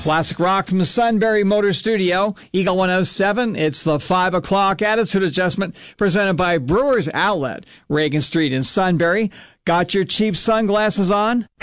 Classic rock from the Sunbury Motor Studio, Eagle 107. It's the 5 o'clock attitude adjustment presented by Brewers Outlet, Reagan Street in Sunbury. Got your cheap sunglasses on?